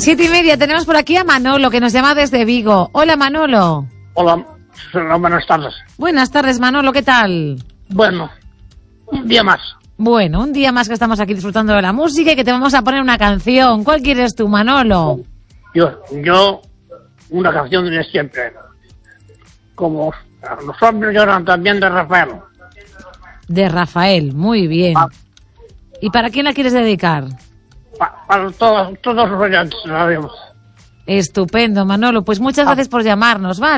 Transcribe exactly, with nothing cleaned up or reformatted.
Siete y media, tenemos por aquí a Manolo, que nos llama desde Vigo. Hola, Manolo. Hola, hola, buenas tardes. Buenas tardes, Manolo, ¿qué tal? Bueno, un día más. Bueno, un día más que estamos aquí disfrutando de la música y que te vamos a poner una canción. ¿Cuál quieres tú, Manolo? Yo, yo, una canción de siempre. Como los hombres lloran también, de Rafael. De Rafael, muy bien. Pa, ¿Y para quién la quieres dedicar? pa, para todos, todos los oyentes, la vemos. Estupendo, Manolo. Pues muchas Ah. gracias por llamarnos, ¿vale?